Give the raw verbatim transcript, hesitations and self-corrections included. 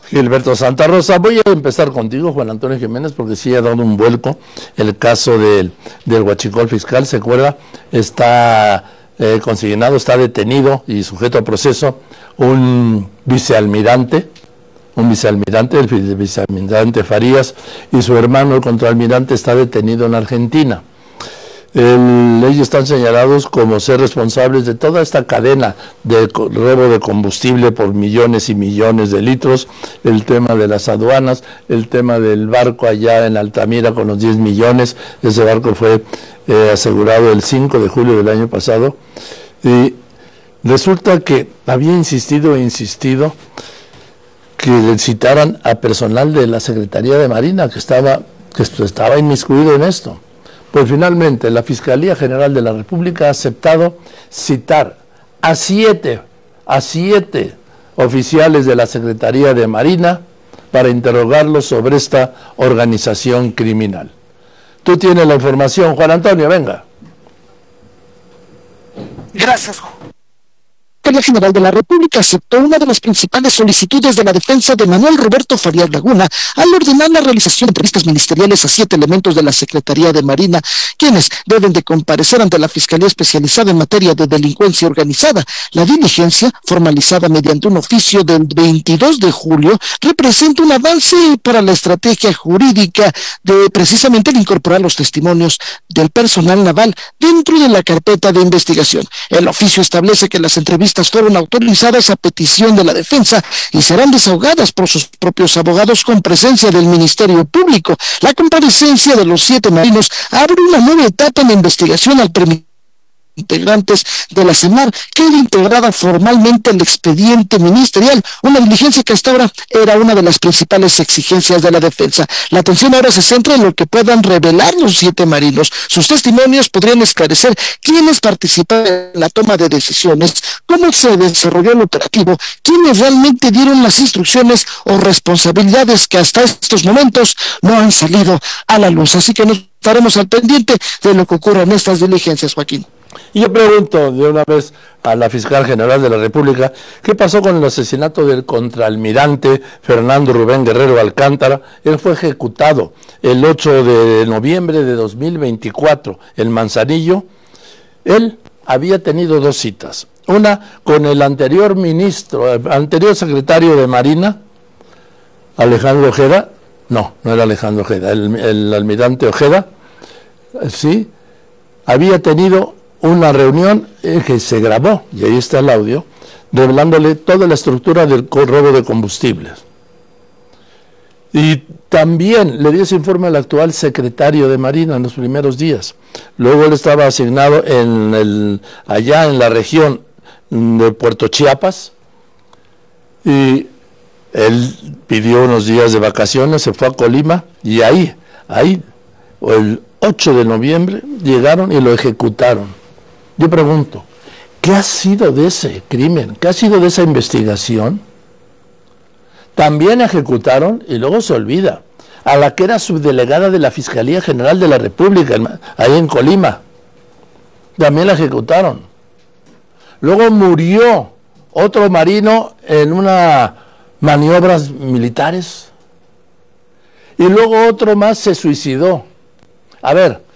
Gilberto Santa Rosa, voy a empezar contigo, Juan Antonio Jiménez, porque sí ha dado un vuelco el caso del, del huachicol fiscal. Se acuerda, está eh, consignado, está detenido y sujeto a proceso un vicealmirante, un vicealmirante, el vicealmirante Farías, y su hermano, el contraalmirante, está detenido en Argentina. El, ellos están señalados como ser responsables de toda esta cadena de robo de combustible por millones y millones de litros, el tema de las aduanas, el tema del barco allá en Altamira con los diez millones, ese barco fue eh, asegurado el cinco de julio del año pasado, y resulta que había insistido e insistido que citaran a personal de la Secretaría de Marina que estaba, que estaba inmiscuido en esto. Pues finalmente la Fiscalía General de la República ha aceptado citar a siete, a siete oficiales de la Secretaría de Marina para interrogarlos sobre esta organización criminal. Tú tienes la información, Juan Antonio, venga. Gracias, Juan. La Fiscalía General de la República aceptó una de las principales solicitudes de la defensa de Manuel Roberto Farías Laguna al ordenar la realización de entrevistas ministeriales a siete elementos de la Secretaría de Marina, quienes deben de comparecer ante la Fiscalía Especializada en Materia de Delincuencia Organizada. La diligencia, formalizada mediante un oficio del veintidós de julio, representa un avance para la estrategia jurídica de precisamente el incorporar los testimonios del personal naval dentro de la carpeta de investigación. El oficio establece que las entrevistas fueron autorizadas a petición de la defensa y serán desahogadas por sus propios abogados con presencia del Ministerio Público. La comparecencia de los siete marinos abre una nueva etapa en la investigación al permitir integrantes de la CEMAR queda integrada formalmente el expediente ministerial, una diligencia que hasta ahora era una de las principales exigencias de la defensa. La atención ahora se centra en lo que puedan revelar los siete marinos. Sus testimonios podrían esclarecer quiénes participaron en la toma de decisiones, cómo se desarrolló el operativo, quiénes realmente dieron las instrucciones o responsabilidades que hasta estos momentos no han salido a la luz. Así que nos estaremos al pendiente de lo que ocurra en estas diligencias, Joaquín. Y yo pregunto de una vez a la Fiscal General de la República, ¿qué pasó con el asesinato del contraalmirante Fernando Rubén Guerrero Alcántara? Él fue ejecutado el ocho de noviembre de dos mil veinticuatro en Manzanillo. Él había tenido dos citas, una con el anterior ministro, el anterior secretario de Marina, Alejandro Ojeda, no, no era Alejandro Ojeda, el, el almirante Ojeda, sí, había tenido una reunión eh, que se grabó, y ahí está el audio, revelándole toda la estructura del robo de combustibles. Y también le dio ese informe al actual secretario de Marina en los primeros días. Luego él estaba asignado en el, allá en la región de Puerto Chiapas, y él pidió unos días de vacaciones, se fue a Colima, y ahí, ahí, el ocho de noviembre, llegaron y lo ejecutaron. Yo pregunto, ¿qué ha sido de ese crimen? ¿Qué ha sido de esa investigación? También ejecutaron, y luego se olvida, a la que era subdelegada de la Fiscalía General de la República, ahí en Colima. También la ejecutaron. Luego murió otro marino en unas maniobras militares. Y luego otro más se suicidó. A ver,